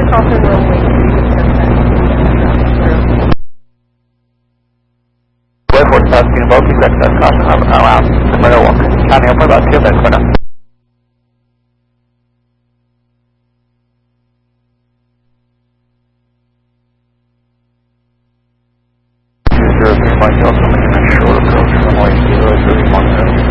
Caution runway 3, Airport passing about caution around Middle Walk. County over about 2 minutes for now. 203 Mike, also making a short approach runway 031.